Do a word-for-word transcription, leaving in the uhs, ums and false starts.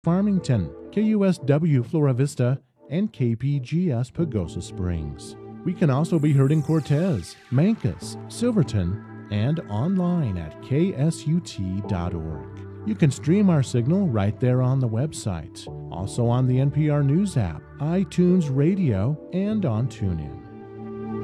Farmington, K U S W Flora Vista, and K P G S Pagosa Springs. We can also be heard in Cortez, Mancos, Silverton, and online at K S U T dot org. You can stream our signal right there on the website, also on the N P R News app, iTunes Radio, and on TuneIn.